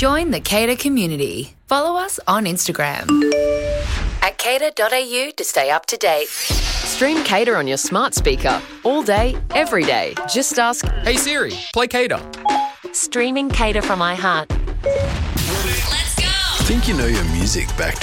Join the Cater community. Follow us on Instagram at cater.au to stay up to date. Stream Cater on your smart speaker all day, every day. Just ask, Hey Siri, play Cater. Streaming Cater from iHeart. Think you know your music back to